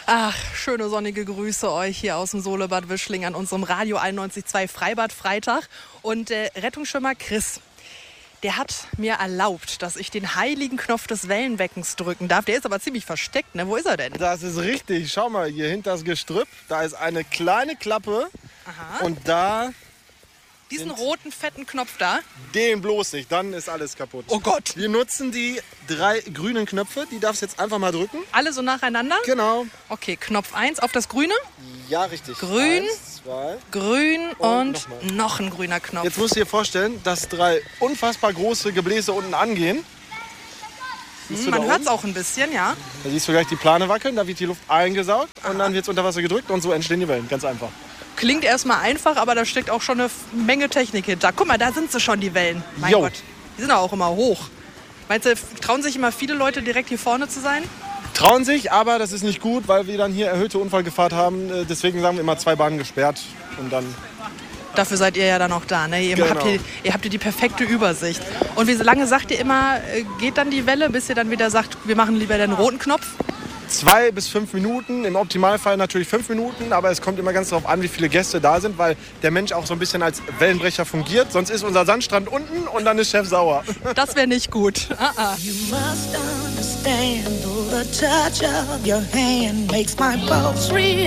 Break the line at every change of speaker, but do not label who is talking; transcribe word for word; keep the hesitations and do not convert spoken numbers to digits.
Ach, schöne sonnige Grüße euch hier aus dem Solebad Wischling an unserem Radio einundneunzig Komma zwei Freibad Freitag. Und äh, Rettungsschwimmer Chris, der hat mir erlaubt, dass ich den heiligen Knopf des Wellenbeckens drücken darf. Der ist aber ziemlich versteckt, ne? Wo ist er denn?
Das ist richtig. Schau mal, hier hinter das Gestrüpp, da ist eine kleine Klappe.
Aha.
Und da...
Diesen roten, fetten Knopf da?
Den bloß nicht, dann ist alles kaputt.
Oh Gott.
Wir nutzen die drei grünen Knöpfe, die darfst du jetzt einfach mal drücken.
Alle so nacheinander?
Genau.
Okay, Knopf eins auf das Grüne.
Ja, richtig.
Grün,
Eins, zwei.
grün und,
und
noch ein grüner Knopf.
Jetzt musst du dir vorstellen, dass drei unfassbar große Gebläse unten angehen. Siehst du
Man
da
hört es
oben?
auch ein bisschen, ja.
Da siehst du gleich die Plane wackeln, da wird die Luft eingesaugt und dann wird es unter Wasser gedrückt und so entstehen die Wellen. Ganz einfach.
Klingt erstmal einfach, aber da steckt auch schon eine Menge Technik hinter. Guck mal, da sind sie schon, die Wellen. Mein
Jo.
Gott, die sind auch immer hoch. Meinst du, trauen sich immer viele Leute direkt hier vorne zu sein?
Trauen sich, aber das ist nicht gut, weil wir dann hier erhöhte Unfallgefahr haben. Deswegen sagen wir immer zwei Bahnen gesperrt und dann...
Dafür seid ihr ja dann auch da, ne? Ihr,
Genau.
habt hier, ihr habt hier die perfekte Übersicht. Und wie lange sagt ihr immer, äh, geht dann die Welle, bis ihr dann wieder sagt, wir machen lieber den roten Knopf?
Zwei bis fünf Minuten, im Optimalfall natürlich fünf Minuten, aber es kommt immer ganz darauf an, wie viele Gäste da sind, weil der Mensch auch so ein bisschen als Wellenbrecher fungiert. Sonst ist unser Sandstrand unten und dann ist Chef sauer.
Das wäre nicht gut. Ah, ah.
You must understand, though the touch of your hand makes my pulse real.